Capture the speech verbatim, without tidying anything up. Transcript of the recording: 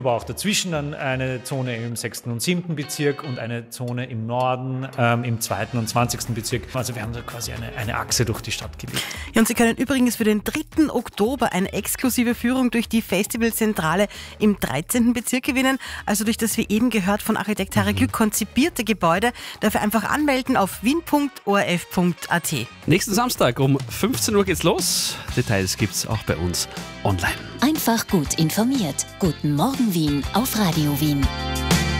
Aber auch dazwischen dann eine Zone im sechsten und siebten Bezirk und eine Zone im Norden, ähm, im zweiten und zwanzigsten Bezirk. Also wir haben da quasi eine, eine Achse durch die Stadt gelegt. Ja, und Sie können übrigens für den dritten Oktober eine exklusive Führung durch die Festivalzentrale im dreizehnten Bezirk gewinnen. Also durch das, wie eben gehört, von Architekt Harry Glück konzipierte Gebäude. Dafür einfach anmelden auf wien punkt o r f punkt a t. Nächsten Samstag um fünfzehn Uhr geht's los. Details gibt's auch bei uns online. Einfach gut informiert. Guten Morgen Wien auf Radio Wien.